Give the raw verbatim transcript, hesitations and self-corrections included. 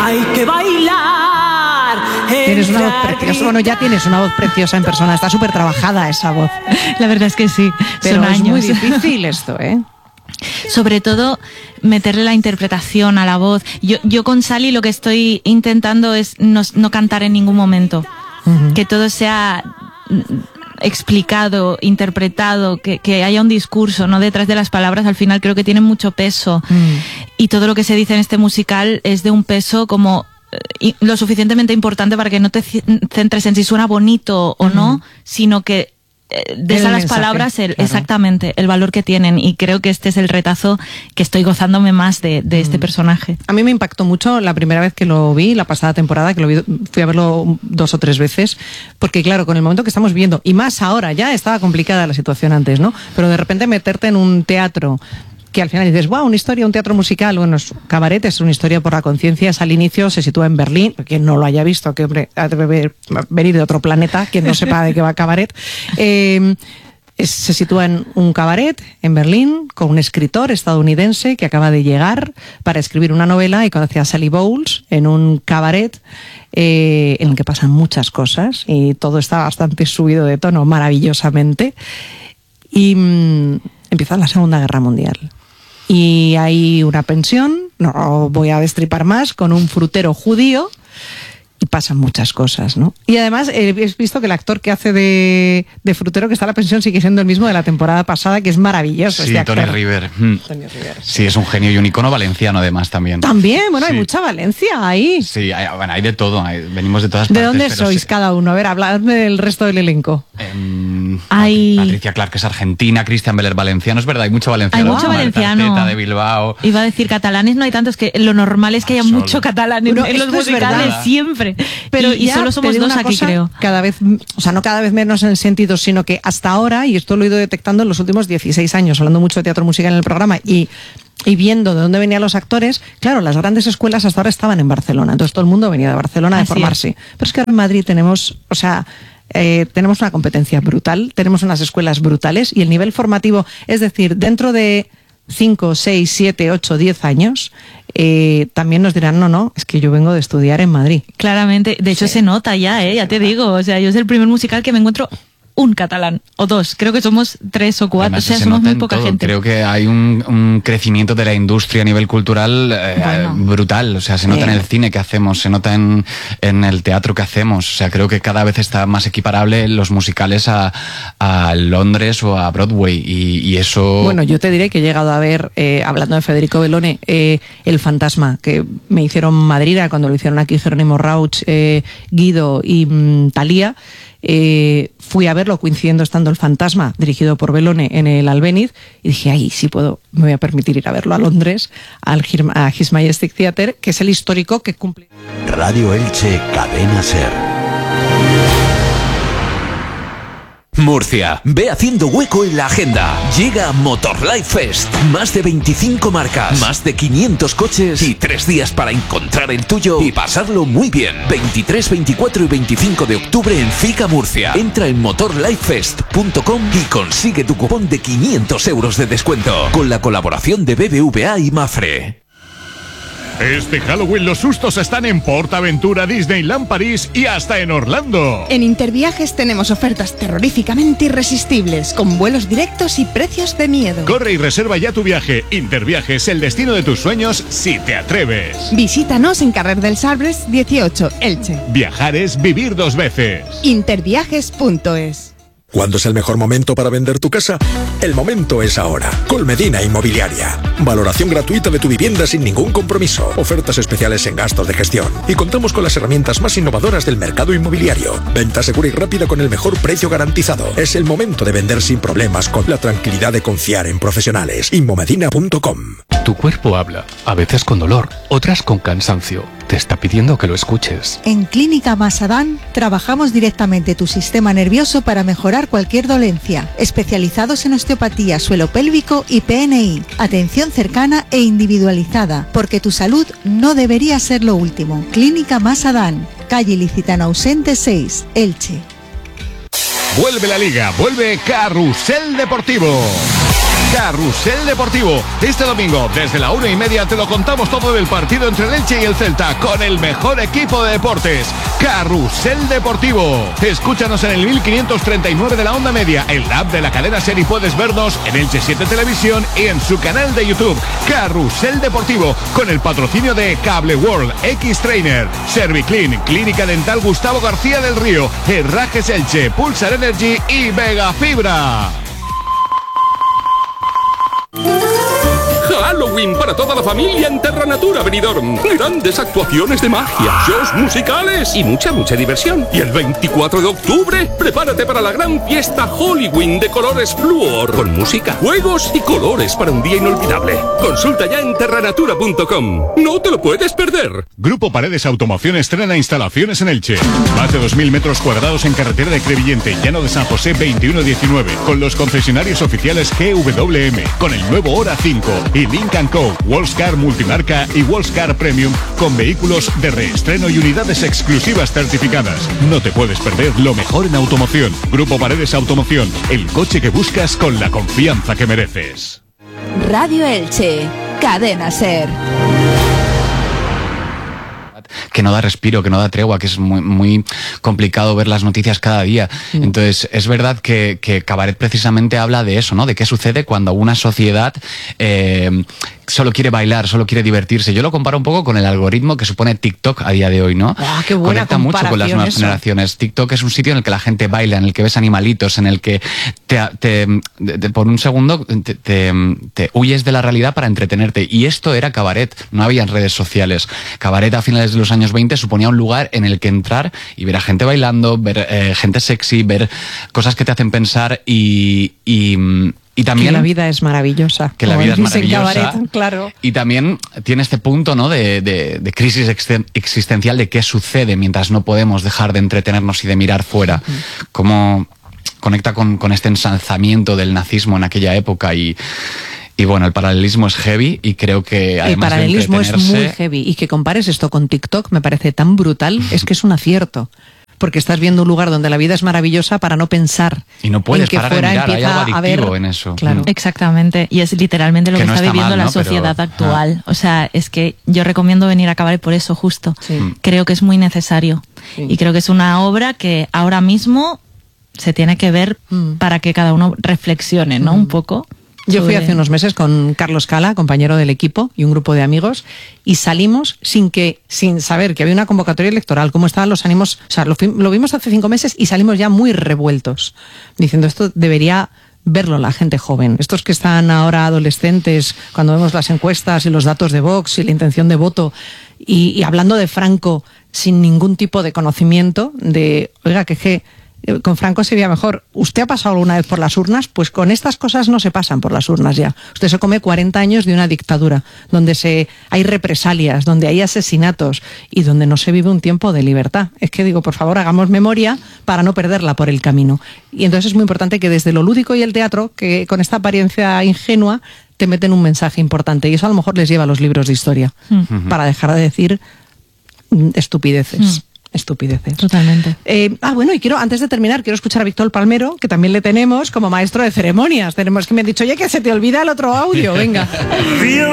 hay que bailar. Tienes una voz preciosa, bueno, ya tienes una voz preciosa en persona, está súper trabajada esa voz. La verdad es que sí, pero son es años. muy difícil esto, ¿eh? Sobre todo meterle la interpretación a la voz. Yo, yo con Sally lo que estoy intentando es no, no cantar en ningún momento. Uh-huh. Que todo sea explicado, interpretado, que, que haya un discurso, ¿no? Detrás de las palabras, al final creo que tienen mucho peso. Uh-huh. Y todo lo que se dice en este musical es de un peso como eh, lo suficientemente importante para que no te centres en si suena bonito o uh-huh. no, sino que de esas las palabras el, claro. exactamente el valor que tienen, y creo que este es el retazo que estoy gozándome más de, de este mm. personaje. A mí me impactó mucho la primera vez que lo vi, la pasada temporada, que lo vi, fui a verlo dos o tres veces, porque claro, con el momento que estamos viendo, y más ahora, ya estaba complicada la situación antes, ¿no? Pero de repente meterte en un teatro que al final dices, wow, una historia, un teatro musical, bueno, es, Cabaret es una historia por la conciencia, es al inicio, se sitúa en Berlín, quien no lo haya visto, que hombre, debe venir de otro planeta, quien no sepa de qué va Cabaret, eh, es, se sitúa en un cabaret en Berlín, con un escritor estadounidense que acaba de llegar para escribir una novela y conoce a Sally Bowles en un cabaret eh, en el que pasan muchas cosas y todo está bastante subido de tono, maravillosamente, y mmm, empieza la Segunda Guerra Mundial. Y hay una pensión, no voy a destripar más, con un frutero judío, y pasan muchas cosas, ¿no? Y además he visto que el actor que hace de, de frutero que está en la pensión sigue siendo el mismo de la temporada pasada, que es maravilloso. Sí, este Tony actor. River. Mm. Tony River. Sí. Sí, es un genio y un icono valenciano además también. También, bueno, sí. hay mucha Valencia ahí. Sí, hay, bueno, hay de todo, hay, venimos de todas ¿De partes. dónde pero sois sí. cada uno? A ver, habladme del resto del elenco. Eh, hay... Patricia Clark es argentina, Cristian Beller valenciano, es verdad, hay mucho valenciano. Hay mucho Marta valenciano. Arteta de Bilbao. Iba a decir catalanes, no hay tantos, que lo normal es que haya Sol. mucho catalán en, Bueno, en los esto es musicales verdad. siempre. Pero y, y solo somos dos aquí, cosa, creo. Cada vez, o sea, no cada vez menos en el sentido, sino que hasta ahora, y esto lo he ido detectando en los últimos dieciséis años, hablando mucho de teatro musical en el programa y, y viendo de dónde venían los actores, claro, las grandes escuelas hasta ahora estaban en Barcelona, entonces todo el mundo venía de Barcelona Así a formarse. es. Pero es que ahora en Madrid tenemos, o sea, eh, tenemos una competencia brutal, tenemos unas escuelas brutales y el nivel formativo, es decir, dentro de cinco, seis, siete, ocho, diez años, eh, también nos dirán, no, no, es que yo vengo de estudiar en Madrid. Claramente, de hecho Sí. se nota ya, eh, Sí, ya se te nota. digo, o sea, yo es el primer musical que me encuentro un catalán, o dos, creo que somos tres o cuatro, Además, o sea, se somos nota muy en poca todo. gente. Creo que hay un, un crecimiento de la industria a nivel cultural eh, Bueno. brutal, o sea, se nota Sí. en el cine que hacemos, se nota en, en el teatro que hacemos, o sea, creo que cada vez está más equiparable los musicales a, a Londres o a Broadway, y, y eso... Bueno, yo te diré que he llegado a ver, eh, hablando de Federico Bellone, eh, El Fantasma, que me hicieron Madrid, cuando lo hicieron aquí Jerónimo Rauch, eh, Guido y mm, Thalía. Eh, fui a verlo coincidiendo estando El Fantasma, dirigido por Bellone, en el Albéniz, y dije, ay, sí puedo, me voy a permitir ir a verlo a Londres, al His, a His Majestic Theatre, que es el histórico que cumple. Radio Elche, Cadena Ser. Murcia, ve haciendo hueco en la agenda. Llega Motor Life Fest. Más de veinticinco marcas, más de quinientos coches y tres días para encontrar el tuyo y pasarlo muy bien. veintitrés, veinticuatro y veinticinco de octubre en Fica Murcia. Entra en motor life fest punto com y consigue tu cupón de quinientos euros de descuento con la colaboración de B B V A y Mafre. Este Halloween los sustos están en PortAventura, Disneyland París y hasta en Orlando. En Interviajes tenemos ofertas terroríficamente irresistibles, con vuelos directos y precios de miedo. Corre y reserva ya tu viaje. Interviajes, el destino de tus sueños, si te atreves. Visítanos en Carrer dels Arbres dieciocho, Elche. Viajar es vivir dos veces. Interviajes punto es. ¿Cuándo es el mejor momento para vender tu casa? El momento es ahora. Colmedina Inmobiliaria. Valoración gratuita de tu vivienda sin ningún compromiso. Ofertas especiales en gastos de gestión. Y contamos con las herramientas más innovadoras del mercado inmobiliario. Venta segura y rápida con el mejor precio garantizado. Es el momento de vender sin problemas, con la tranquilidad de confiar en profesionales. Inmomedina punto com. Tu cuerpo habla, a veces con dolor, otras con cansancio. Te está pidiendo que lo escuches. En Clínica Masadán trabajamos directamente tu sistema nervioso para mejorar cualquier dolencia. Especializados en osteopatía, suelo pélvico y P N I. Atención cercana e individualizada, porque tu salud no debería ser lo último. Clínica Masadán, calle Licitano Ausente seis, Elche. Vuelve la Liga, vuelve Carrusel Deportivo. Carrusel Deportivo. Este domingo, desde la una y media, te lo contamos todo del partido entre el Elche y el Celta, con el mejor equipo de deportes. Carrusel Deportivo. Escúchanos en el mil quinientos treinta y nueve de la onda media, en la app de la cadena SER, y puedes vernos en Elche siete Televisión y en su canal de YouTube. Carrusel Deportivo, con el patrocinio de Cable World, X-Trainer, Serviclean, Clínica Dental Gustavo García del Río, Herrajes Elche, Pulsar Energy y Vega Fibra. Halloween para toda la familia en Terra Natura Benidorm. Grandes actuaciones de magia, shows musicales y mucha, mucha diversión. Y el veinticuatro de octubre, prepárate para la gran fiesta Halloween de colores Fluor, con música, juegos y colores para un día inolvidable. Consulta ya en terranatura punto com. No te lo puedes perder. Grupo Paredes Automoción estrena instalaciones en Elche. Más de dos mil metros cuadrados en carretera de Crevillente, Llano de San José veintiuno diecinueve, con los concesionarios oficiales G W M, con el nuevo Hora cinco y Lincoln Co, Wallscar Multimarca y Wallscar Premium, con vehículos de reestreno y unidades exclusivas certificadas. No te puedes perder lo mejor en automoción. Grupo Paredes Automoción, el coche que buscas con la confianza que mereces. Radio Elche, Cadena SER. Que no da respiro, que no da tregua, que es muy, muy complicado ver las noticias cada día. Mm. Entonces, es verdad que, que Cabaret precisamente habla de eso, ¿no? De qué sucede cuando una sociedad eh, solo quiere bailar, solo quiere divertirse. Yo lo comparo un poco con el algoritmo que supone TikTok a día de hoy, ¿no? Ah, qué buena Conecta mucho con las nuevas eso. generaciones. TikTok es un sitio en el que la gente baila, en el que ves animalitos, en el que te, te, te, te por un segundo te, te, te huyes de la realidad para entretenerte. Y esto era Cabaret, no había redes sociales. Cabaret a finales de los años veinte suponía un lugar en el que entrar y ver a gente bailando, ver eh, gente sexy, ver cosas que te hacen pensar y... y Y también, que la vida es maravillosa. Que la vida es maravillosa. Cabaret, claro. Y también tiene este punto, ¿no? de, de, de crisis existencial de qué sucede mientras no podemos dejar de entretenernos y de mirar fuera. Uh-huh. Cómo conecta con, con este ensalzamiento del nazismo en aquella época y... Y bueno, el paralelismo es heavy y creo que además el paralelismo de entretenerse... es muy heavy. Y que compares esto con TikTok me parece tan brutal, es que es un acierto. Porque estás viendo un lugar donde la vida es maravillosa para no pensar. Y no puedes en que parar de fuera mirar, hay algo adictivo a ver, en eso. Claro. Mm. Exactamente, y es literalmente lo que, que no está, está viviendo mal, ¿no? la sociedad Pero, actual. Ah. O sea, es que yo recomiendo venir a Cabaret por eso justo. Sí. Creo que es muy necesario. Sí. Y creo que es una obra que ahora mismo se tiene que ver mm. para que cada uno reflexione, ¿no? Mm. Un poco. Yo fui hace unos meses con Carlos Cala, compañero del equipo, y un grupo de amigos, y salimos sin que, sin saber que había una convocatoria electoral, cómo estaban los ánimos, o sea, lo, lo vimos hace cinco meses y salimos ya muy revueltos, diciendo esto debería verlo la gente joven. Estos que están ahora adolescentes, cuando vemos las encuestas y los datos de Vox y la intención de voto, y, y hablando de Franco sin ningún tipo de conocimiento, de, oiga, que que con Franco sería mejor. ¿Usted ha pasado alguna vez por las urnas? Pues con estas cosas no se pasan por las urnas ya. Usted se come cuarenta años de una dictadura, donde se hay represalias, donde hay asesinatos y donde no se vive un tiempo de libertad. Es que digo, por favor, hagamos memoria para no perderla por el camino. Y entonces es muy importante que desde lo lúdico y el teatro, que con esta apariencia ingenua, te meten un mensaje importante. Y eso a lo mejor les lleva a los libros de historia, mm. para dejar de decir estupideces. Mm. Estupideces. Totalmente. Eh, ah, bueno, y quiero, antes de terminar, quiero escuchar a Víctor Palmero, que también le tenemos como maestro de ceremonias. Tenemos que me han dicho, oye, que se te olvida el otro audio, venga.